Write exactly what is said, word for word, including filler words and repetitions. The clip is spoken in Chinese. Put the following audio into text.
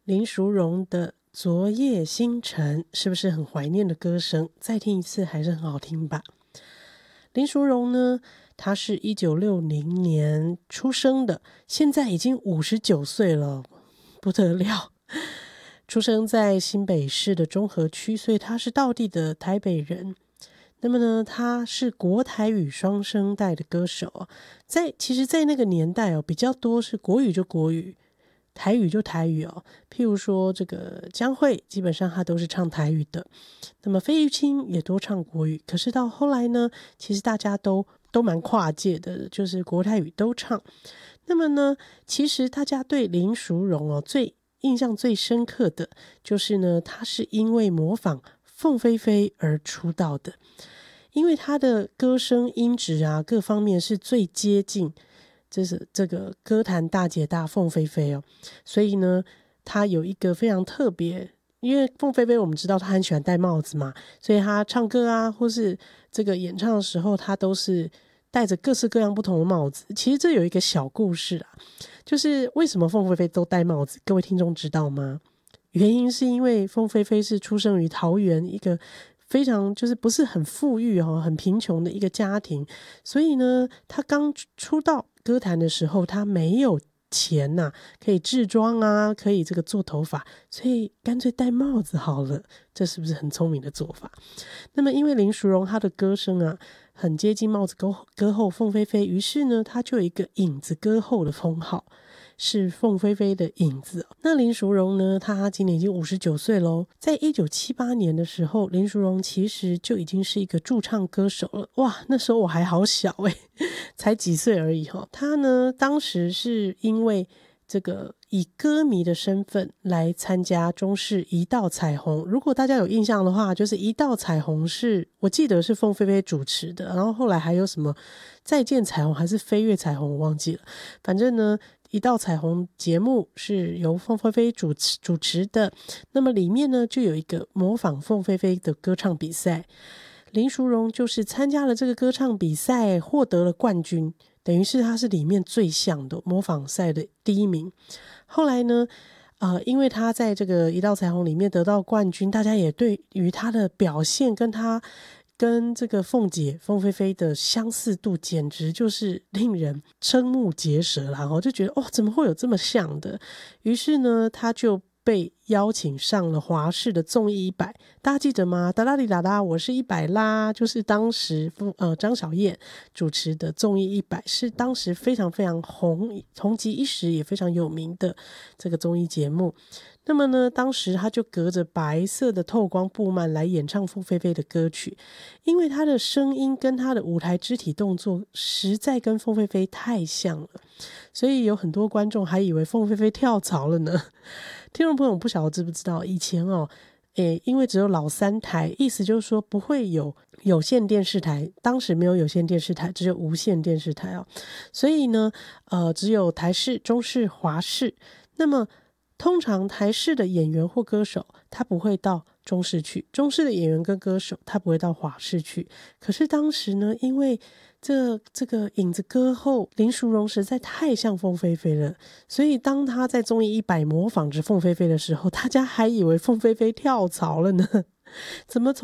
林淑荣的昨夜星辰，是不是很怀念的歌声？再听一次还是很好听吧。林淑荣呢，她是一九六零年出生的，现在已经五十九岁了，不得了。出生在新北市的中和区，所以她是道地的台北人。那么呢，他是国台语双声带的歌手，在其实在那个年代哦，比较多是国语就国语，台语就台语哦。譬如说这个江蕙，基本上他都是唱台语的。那么费玉清也多唱国语，可是到后来呢，其实大家都都蛮跨界的，就是国台语都唱。那么呢，其实大家对林淑荣哦最印象最深刻的就是呢，他是因为模仿凤飞飞而出道的，因为他的歌声音质啊各方面是最接近这是这个歌坛大姐大凤飞飞哦，所以呢他有一个非常特别，因为凤飞飞我们知道他很喜欢戴帽子嘛，所以他唱歌啊或是这个演唱的时候，他都是戴着各式各样不同的帽子。其实这有一个小故事啊，就是为什么凤飞飞都戴帽子，各位听众知道吗？原因是因为凤飞飞是出生于桃园一个非常就是不是很富裕哦，很贫穷的一个家庭，所以呢他刚出道歌坛的时候，他没有钱呐、啊，可以制装啊，可以这个做头发，所以干脆戴帽子好了，这是不是很聪明的做法？那么因为林淑荣她的歌声啊很接近帽子歌后凤飞飞，于是呢她就有一个影子歌后的封号，是凤飞飞的影子。那林淑荣呢，她今年已经五十九岁咯，在一九七八年的时候，林淑荣其实就已经是一个驻唱歌手了。哇，那时候我还好小诶、欸、才几岁而已齁。她呢当时是因为这个以歌迷的身份来参加中视一道彩虹，如果大家有印象的话，就是一道彩虹是我记得是凤飞飞主持的，然后后来还有什么再见彩虹还是飞跃彩虹我忘记了，反正呢一道彩虹节目是由凤飞飞主持主持的。那么里面呢就有一个模仿凤飞飞的歌唱比赛，林淑荣就是参加了这个歌唱比赛，获得了冠军，等于是他是里面最像的模仿赛的第一名。后来呢呃，因为他在这个一道彩虹里面得到冠军，大家也对于他的表现跟他跟这个凤姐凤飞飞的相似度简直就是令人瞠目结舌啦，就觉得哦，怎么会有这么像的？于是呢他就被邀请上了华视的综艺一百，大家记得吗？哒啦哩哒啦，我是一百啦，就是当时呃张小燕主持的综艺一百，是当时非常非常红红极一时也非常有名的这个综艺节目。那么呢当时他就隔着白色的透光布幔来演唱凤飞飞的歌曲，因为他的声音跟他的舞台肢体动作实在跟凤飞飞太像了，所以有很多观众还以为凤飞飞跳槽了呢。听众朋友不晓得知不知道，以前哦诶，因为只有老三台，意思就是说不会有有线电视台，当时没有有线电视台，只有无线电视台哦，所以呢呃，只有台视、中视、华视。那么通常台视的演员或歌手他不会到中视去，中视的演员跟歌手他不会到华视去。可是当时呢，因为这这个影子歌后林淑荣实在太像凤飞飞了，所以当他在综艺一百模仿着凤飞飞的时候，大家还以为凤飞飞跳槽了呢。怎么从